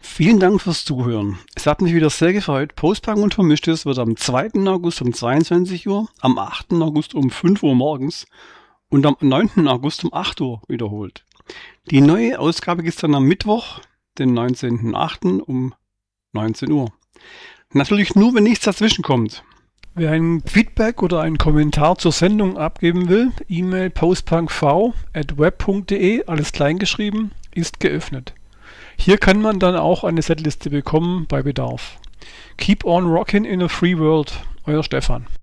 Vielen Dank fürs Zuhören. Es hat mich wieder sehr gefreut. Postpunk und Vermischtes wird am 2. August um 22 Uhr, am 8. August um 5 Uhr morgens und am 9. August um 8 Uhr wiederholt. Die neue Ausgabe gibt es dann am Mittwoch, den 19.08. um 19 Uhr. Natürlich nur, wenn nichts dazwischen kommt. Wer ein Feedback oder einen Kommentar zur Sendung abgeben will, E-Mail postpunkv@web.de, alles kleingeschrieben, ist geöffnet. Hier kann man dann auch eine Setliste bekommen bei Bedarf. Keep on rockin' in a free world, euer Stefan.